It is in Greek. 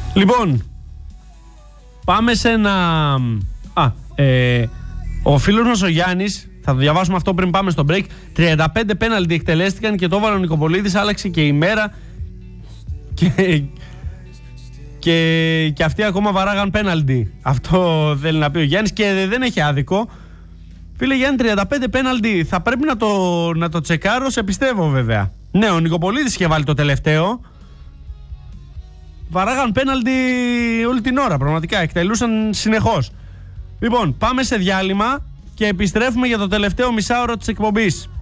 Λοιπόν, πάμε σε ένα... ο φίλος μας ο Γιάννης, θα το διαβάσουμε αυτό πριν πάμε στο break. 35 πέναλτι εκτελέστηκαν και το έβαλε ο Νικοπολίδης, άλλαξε και η μέρα και αυτοί ακόμα βαράγαν πέναλτι. Αυτό θέλει να πει ο Γιάννης και δεν έχει άδικο. Φίλε Γιάννη, 35 πέναλτι, θα πρέπει να το τσεκάρω, σε πιστεύω βέβαια. Ναι, ο Νικοπολίδης είχε βάλει το τελευταίο. Βαράγαν πέναλτι όλη την ώρα, πραγματικά, εκτελούσαν συνεχώς. Λοιπόν, πάμε σε διάλειμμα και επιστρέφουμε για το τελευταίο μισάωρο της εκπομπής.